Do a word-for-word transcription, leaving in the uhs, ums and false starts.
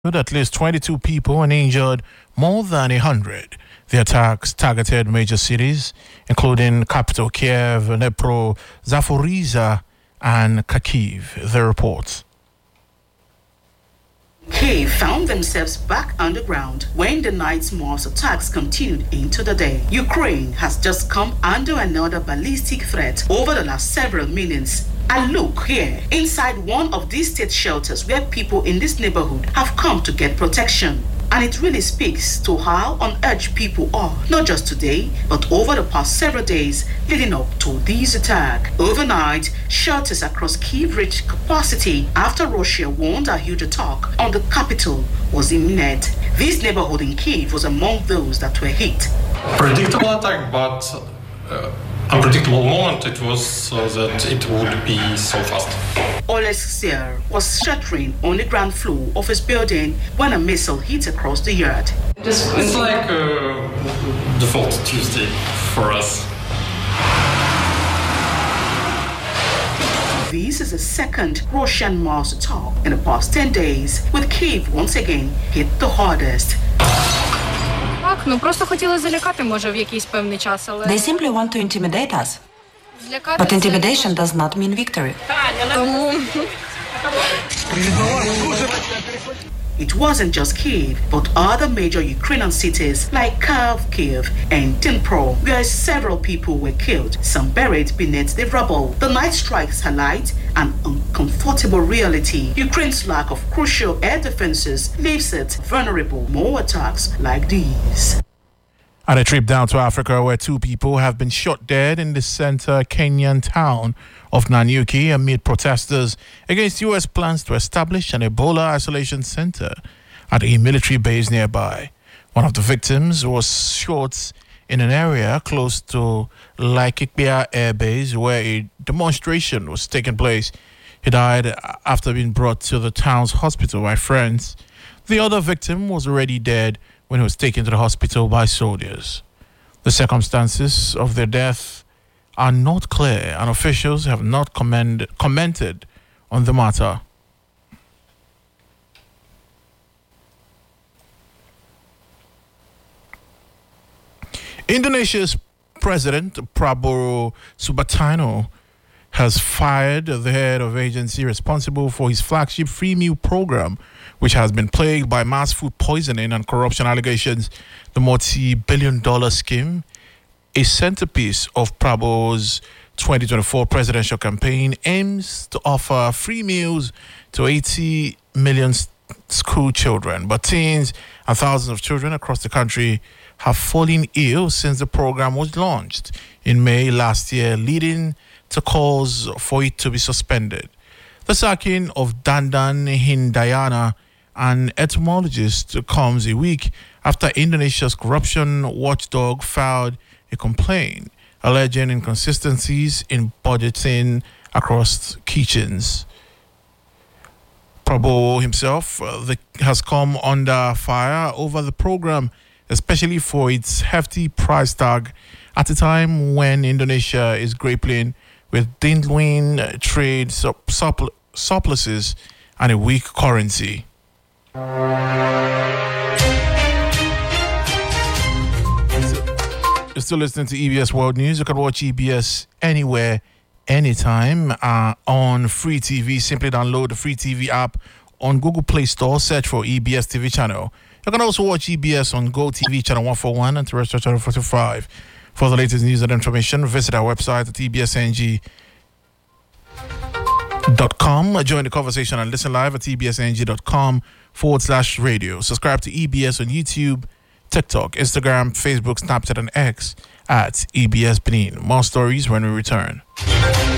At least twenty-two people and injured more than one hundred. The attacks targeted major cities, including capital Kiev, Dnipro, Zaporizhzhia, and Kharkiv, the reports. Kiev found themselves back underground when the night's Mars attacks continued into the day. Ukraine has just come under another ballistic threat over the last several minutes. And look here, inside one of these state shelters where people in this neighborhood have come to get protection. And it really speaks to how on edge people are, not just today, but over the past several days leading up to this attack. Overnight, shelters across Kyiv reached capacity after Russia warned a huge attack on the capital was imminent. This neighborhood in Kyiv was among those that were hit. Predictable attack, but uh, unpredictable moment it was uh, that it would be so fast. Oleg Sier was sheltering on the ground floor of his building when a missile hit across the yard. It's like a default Tuesday for us. This is the second Russian Mars attack in the past ten days, with Kyiv once again hit the hardest. Так, ну просто хотіли залякати, може, в якийсь певний час, але... They simply want to intimidate us. But intimidation does not mean victory. It wasn't just Kyiv, but other major Ukrainian cities like Kharkiv and Dnipro, where several people were killed, some buried beneath the rubble. The night strikes highlight an uncomfortable reality. Ukraine's lack of crucial air defenses leaves it vulnerable to more attacks like these. And a trip down to Africa, where two people have been shot dead in the center Kenyan town of Nanyuki amid protesters against U S plans to establish an Ebola isolation center at a military base nearby. One of the victims was shot in an area close to Laikipia Air Base, where a demonstration was taking place. He died after being brought to the town's hospital by friends. The other victim was already dead when he was taken to the hospital by soldiers. The circumstances of their death are not clear, and officials have not commend, commented on the matter. Indonesia's President Prabowo Subianto has fired the head of agency responsible for his flagship free meal program, which has been plagued by mass food poisoning and corruption allegations. The multi-billion dollar scheme, a centerpiece of Prabowo's twenty twenty-four presidential campaign, aims to offer free meals to eighty million school children. But teens and thousands of children across the country have fallen ill since the program was launched in May last year, leading to calls for it to be suspended. The sacking of Dandan Hindayana, an entomologist, comes a week after Indonesia's corruption watchdog filed a complaint alleging inconsistencies in budgeting across kitchens. Prabowo himself uh, the, has come under fire over the program, especially for its hefty price tag at a time when Indonesia is grappling with dwindling trade surpl- surpluses and a weak currency. You're still listening to E B S World News. You can watch E B S anywhere, anytime uh, on Free T V. Simply download the Free T V app on Google Play Store. Search for E B S T V channel. You can also watch E B S on Go T V channel one forty-one and terrestrial channel forty-five. For the latest news and information, visit our website at e b s n g dot com. Join the conversation and listen live at e b s n g dot com forward slash radio. Subscribe to E B S on YouTube, TikTok, Instagram, Facebook, Snapchat, and X at E B S Benin. More stories when we return.